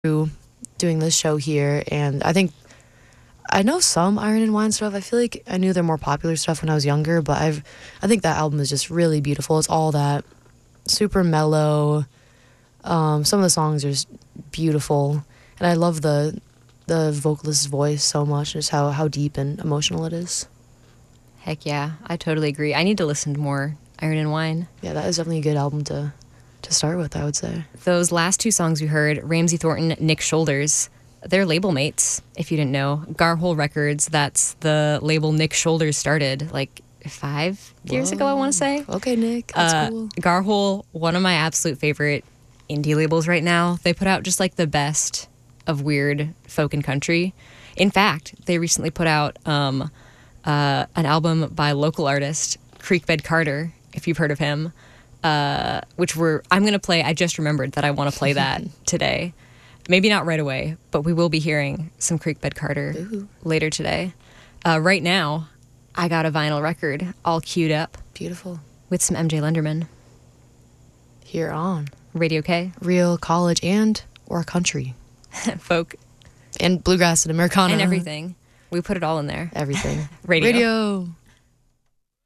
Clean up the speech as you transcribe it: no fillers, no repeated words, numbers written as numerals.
doing this show here, and I know some Iron and Wine stuff. I feel like I knew their more popular stuff when I was younger, but I think that album is just really beautiful. It's all that super mellow. Some of the songs are just beautiful, and I love the vocalist's voice so much, just how deep and emotional it is. Heck yeah, I totally agree. I need to listen to more Iron and Wine. Yeah, that is definitely a good album to start with, I would say. Those last two songs we heard, Ramsey Thornton, Nick Shoulders, they're label mates, if you didn't know. Garhole Records, that's the label Nick Shoulders started like 5 years ago, I want to say. Okay, Nick, that's cool. Garhole, one of my absolute favorite indie labels right now. They put out just like the best of weird folk and country. In fact, they recently put out an album by local artist Creekbed Carter, if you've heard of him, which I'm going to play. I just remembered that I want to play that today. Maybe not right away, but we will be hearing some Creekbed Carter later today. Right now, I got a vinyl record all queued up. Beautiful. With some MJ Lenderman. Here on Radio K. Real college or country. Folk. And bluegrass and Americana. And everything. We put it all in there. Everything. Radio.